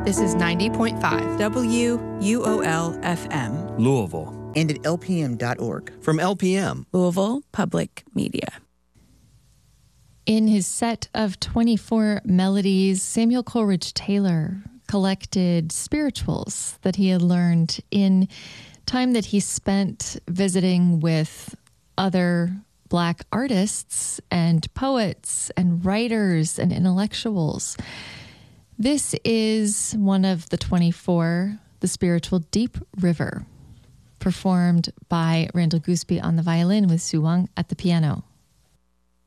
This is 90.5 WUOL FM. Louisville. And at LPM.org. From LPM. Louisville Public Media. In his set of 24 melodies, Samuel Coleridge Taylor collected spirituals that he had learned in time that he spent visiting with other Black artists and poets and writers and intellectuals. This is one of the 24, the spiritual Deep River, performed by Randall Gooseby on the violin with Sue Wang at the piano.